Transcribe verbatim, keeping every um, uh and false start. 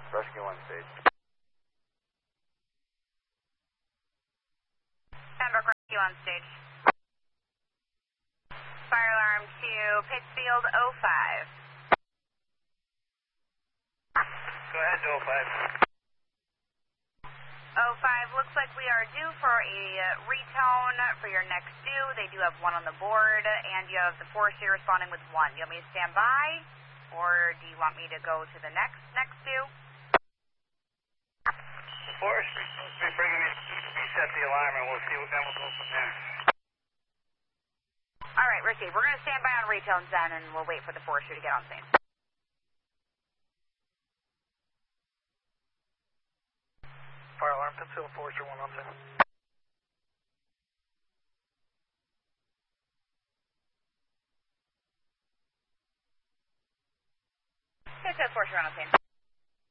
Rescue one stage. Pembroke Rescue on stage. Fire alarm to Pittsfield oh five. Go ahead to oh five. oh five, looks like we are due for a uh, retone for your next due. They do have one on the board, and you have the force here responding with one. Do you want me to stand by, or do you want me to go to the next next due? The force is supposed to be bringing me, reset the alarm, and we'll see what, then we'll go from there. All right, Ricky, we're going to stand by on retones then, and we'll wait for the forester to get on scene. Fire alarm, Pittsfield, Forester one on scene. Pittsfield, Forester on scene.